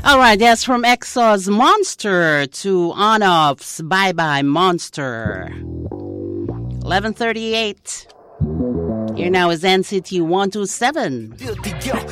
All right, that's from Exo's Monster to On-Off's Bye Bye Monster. 11:38. Here now is NCT 127.